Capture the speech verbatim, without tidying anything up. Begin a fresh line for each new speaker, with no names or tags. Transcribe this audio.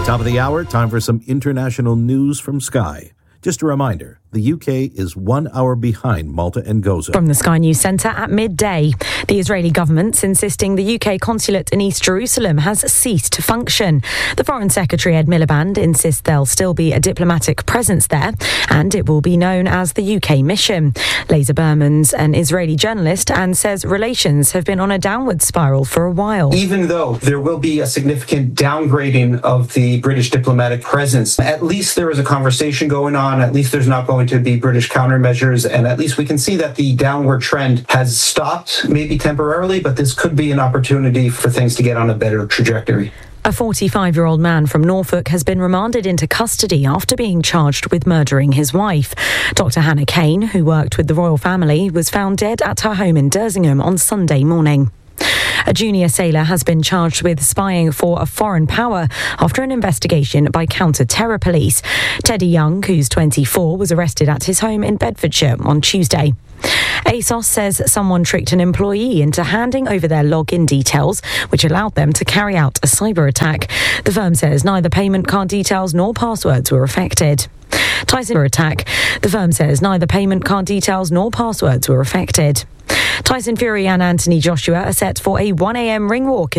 Top of the hour, time for some international news from Sky. Just a reminder, the U K is one hour behind Malta and Gozo.
From the Sky News Centre at midday, the Israeli government's insisting the U K consulate in East Jerusalem has ceased to function. The Foreign Secretary Ed Miliband insists there'll still be a diplomatic presence there and it will be known as the U K mission. Lazer Berman's an Israeli journalist and says relations have been on a downward spiral for a while.
Even though there will be a significant downgrading of the British diplomatic presence, at least there is a conversation going on. At least there's not going to be British countermeasures, and at least we can see that the downward trend has stopped, maybe temporarily, but this could be an opportunity for things to get on a better trajectory.
A forty-five-year-old man from Norfolk has been remanded into custody after being charged with murdering his wife. Doctor Hannah Kane, who worked with the royal family, was found dead at her home in Dersingham on Sunday morning. A junior sailor has been charged with spying for a foreign power after an investigation by counter-terror police. Teddy Young, who's twenty-four, was arrested at his home in Bedfordshire on Tuesday. ASOS says someone tricked an employee into handing over their login details, which allowed them to carry out a cyber attack. The firm says neither payment card details nor passwords were affected. Tyson attack. The firm says neither payment card details nor passwords were affected. Tyson Fury and Anthony Joshua are set for a one a.m. ring walk